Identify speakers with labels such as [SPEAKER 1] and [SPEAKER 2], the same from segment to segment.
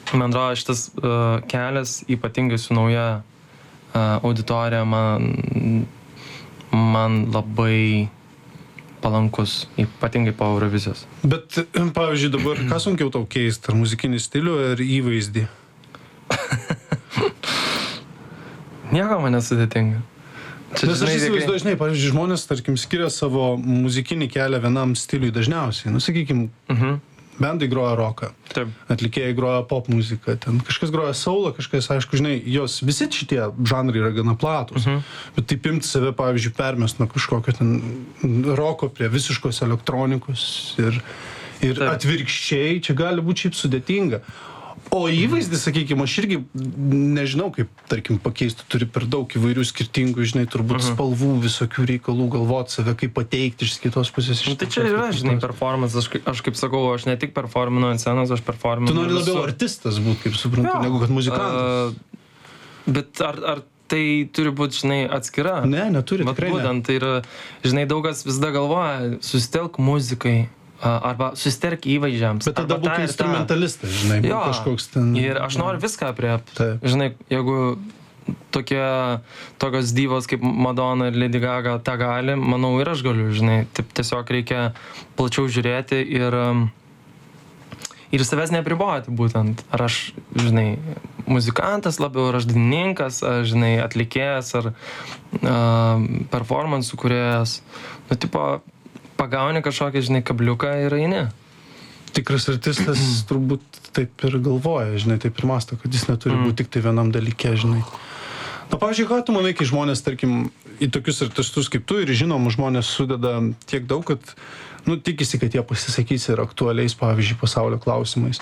[SPEAKER 1] man atrodo, šitas kelias ypatingai su nauja auditorija man labai palankus, ypatingai po Eurovizijos.
[SPEAKER 2] Bet, pavyzdžiui, dabar ką sunkiau tau keisti, ar muzikinį stilių, ar įvaizdį?
[SPEAKER 1] Nieko man nesudėtinga.
[SPEAKER 2] Nes aš įsivaizduoju, žinai, pavyzdžiui, žmonės, tarkim, skiria savo muzikinį kelią vienam stiliui dažniausiai. Nu, sakykim, bendai groja roką, atlikėjai groja pop muziką, ten kažkas groja soulą, kažkas, aišku, žinai, jos visi šitie žanrai yra gana platus, bet taip imti save, pavyzdžiui, permest nuo kažkokio ten roko prie visiškos elektronikos ir atvirkščiai, čia gali būti šiaip sudėtinga. O įvaizdį, sakykime, aš irgi nežinau, kaip, tarkim, pakeisti, turi per daug įvairių skirtingų, žinai, turbūt spalvų, visokių reikalų, galvoti save, kaip pateikti iš kitos pusės.
[SPEAKER 1] Tai čia yra, žinai, performance, aš kaip sakau, aš ne tik performinu ant scenos, aš performinu.
[SPEAKER 2] Tu nori labiau artistas būti, kaip suprantu, negu kad muzikantas.
[SPEAKER 1] Bet ar tai turi būti, žinai, atskira?
[SPEAKER 2] Ne, neturi, tikrai ne.
[SPEAKER 1] Būtent, tai yra, žinai, daugas visada galvoja, susitelk muzikai. Arba susitelk įvaizdžiams.
[SPEAKER 2] Bet tada būtų instrumentalistas, žinai, kažkoks ten.
[SPEAKER 1] Ir aš noriu viską aprėpti. Žinai, jeigu tokios divos kaip Madonna ir Lady Gaga tą gali, manau ir aš galiu, žinai. Taip tiesiog reikia plačiau žiūrėti ir savęs neapriboti būtent. Ar aš, žinai, muzikantas labiau, ar aš dainininkas, ar, žinai, atlikėjas, ar performansų kūrėjas. Nu, tipo, pagauni kažkokį, žinai, kabliuką ir eini.
[SPEAKER 2] Tikras artistas turbūt taip ir galvoja, žinai, taip ir mąsto, kad jis neturi būti tik tai vienam dalyke, žinai. Na, pavyzdžiui, ką tu manai, kai žmonės, tarkim, į tokius artistus kaip tu ir žinomus žmonės sudeda tiek daug, kad, nu, tikisi, kad jie pasisakys ir aktualiais, pavyzdžiui, pasaulio klausimais.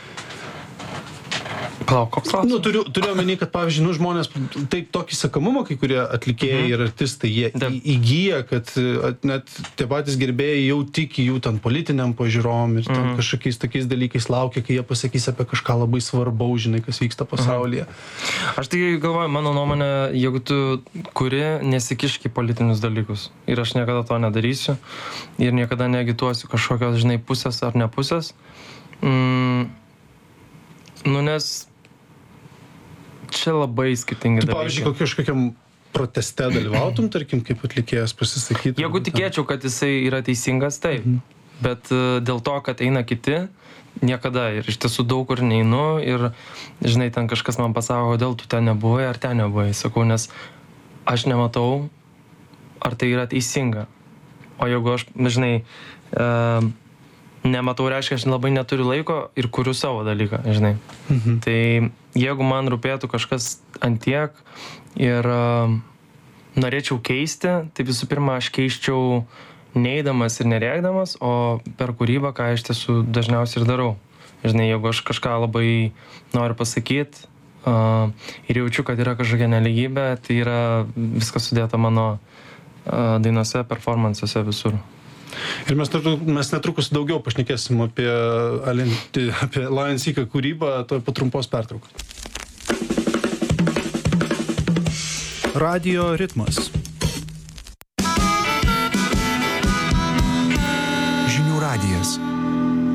[SPEAKER 1] Palauk, koks klausimas?
[SPEAKER 2] Nu, turiu omeny, kad, pavyzdžiui, nu, žmonės taip tokį sakamumą, kai kurie atlikėjai ir artistai, jie įgyja, kad net tie patys gerbėjai jau tiki jų ten politiniam pažiūrom ir ten kažkokiais tokiais dalykais laukia, kai jie pasakys apie kažką labai svarbaus, žinai, kas vyksta pasaulyje.
[SPEAKER 1] Aš tai galvoju, mano nuomonė, jeigu tu kuri, nesikišk į politinius dalykus. Ir aš niekada to nedarysiu. Ir niekada neagituosiu kažkokios, žinai, pusės ar ne pusės. Nu, nes čia labai skirtingi dalykai.
[SPEAKER 2] Pavyzdžiui, kažkokiam proteste dalyvautum, tarkim, kaip atlikėjas pasisakytų?
[SPEAKER 1] Jeigu tikėčiau, kad jisai yra teisingas, taip. Bet dėl to, kad eina kiti, niekada. Ir iš tiesų daug kur neinu ir, žinai, ten kažkas man pasako, kodėl tu ten nebuvai ar ten nebuvai. Sakau, nes aš nematau, ar tai yra teisinga. O jeigu aš, žinai, nematau, reiškia, aš labai neturiu laiko ir kuriu savo dalyką, žinai. Tai jeigu man rūpėtų kažkas antiek ir norėčiau keisti, tai visų pirma, aš keisčiau neeidamas ir nerėkdamas, o per kūrybą, ką iš tiesų dažniausiai ir darau. Žinai, jeigu aš kažką labai noriu pasakyti ir jaučiu, kad yra kažkokia nelygybė, tai yra viskas sudėta mano dainose, performansuose visur.
[SPEAKER 2] Ir mes netrukus daugiau pašnekėsim apie Lion Seeker kūrybą, to po trumpos pertraukos.
[SPEAKER 3] Radio ritmas. Žinių radijas.